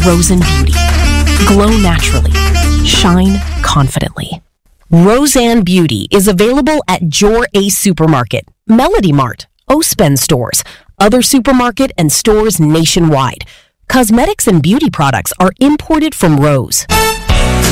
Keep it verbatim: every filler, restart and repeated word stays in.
Rosen Beauty. Glow naturally. Shine confidently. Roseanne Beauty is available at your Ace Supermarket, Melody Mart, Ospen stores, other supermarket and stores nationwide. Cosmetics and beauty products are imported from Rose.